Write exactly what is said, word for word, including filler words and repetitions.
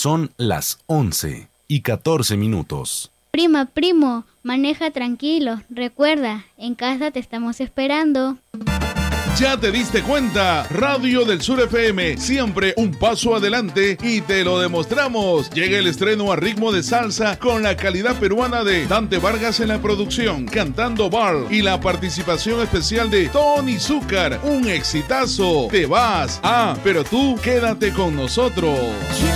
Son las once y catorce minutos. Prima, primo, maneja tranquilo. Recuerda, en casa te estamos esperando. ¿Ya te diste cuenta? Radio del Sur F M, siempre un paso adelante y te lo demostramos. Llega el estreno a ritmo de salsa con la calidad peruana de Dante Vargas en la producción, cantando Bar, y la participación especial de Tony Zúcar. Un exitazo. Te vas. Ah, pero tú quédate con nosotros.